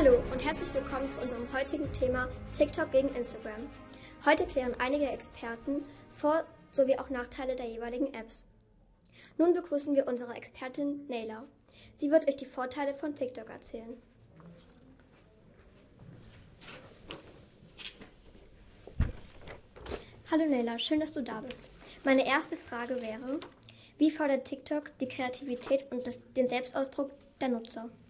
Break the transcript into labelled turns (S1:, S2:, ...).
S1: Hallo und herzlich willkommen zu unserem heutigen Thema TikTok gegen Instagram. Heute klären einige Experten Vor- sowie auch Nachteile der jeweiligen Apps. Nun begrüßen wir unsere Expertin Nayla. Sie wird euch die Vorteile von TikTok erzählen. Hallo Nayla, schön, dass du da bist. Meine erste Frage wäre, wie fördert TikTok die Kreativität und den Selbstausdruck der Nutzer?